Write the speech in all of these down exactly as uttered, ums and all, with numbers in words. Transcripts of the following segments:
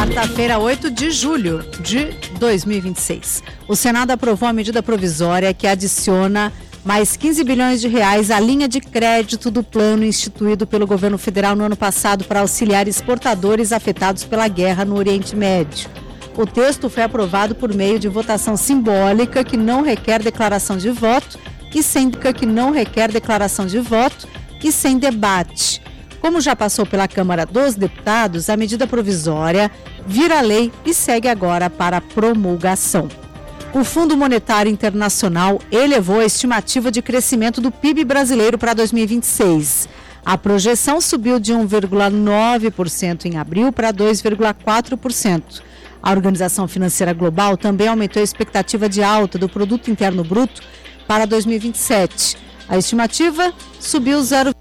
quarta-feira, oito de julho de dois mil e vinte e seis. O Senado aprovou a medida provisória que adiciona mais quinze bilhões de reais à linha de crédito do plano instituído pelo governo federal no ano passado para auxiliar exportadores afetados pela guerra no Oriente Médio. O texto foi aprovado por meio de votação simbólica que não requer declaração de voto e sem que não requer declaração de voto e sem debate. Como já passou pela Câmara dos Deputados, a medida provisória vira lei e segue agora para promulgação. O Fundo Monetário Internacional elevou a estimativa de crescimento do P I B brasileiro para dois mil e vinte e seis. A projeção subiu de um vírgula nove por cento em abril para dois vírgula quatro por cento. A Organização Financeira Global também aumentou a expectativa de alta do Produto Interno Bruto para dois mil e vinte e sete. A estimativa subiu zero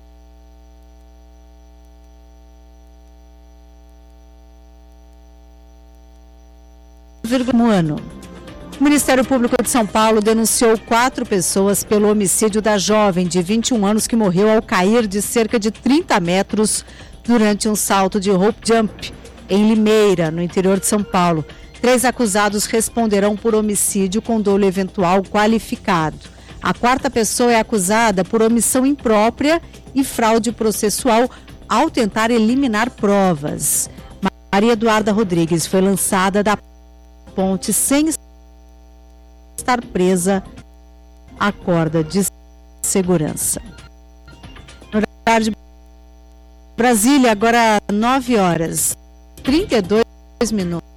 vírgula um ano. O Ministério Público de São Paulo denunciou quatro pessoas pelo homicídio da jovem de vinte e um anos que morreu ao cair de cerca de trinta metros durante um salto de rope jump em Limeira, no interior de São Paulo. Três acusados responderão por homicídio com dolo eventual qualificado. A quarta pessoa é acusada por omissão imprópria e fraude processual ao tentar eliminar provas. Maria Eduarda Rodrigues foi lançada da ponte sem estar presa à corda de segurança. No horário de Brasília, agora nove horas, trinta e dois minutos.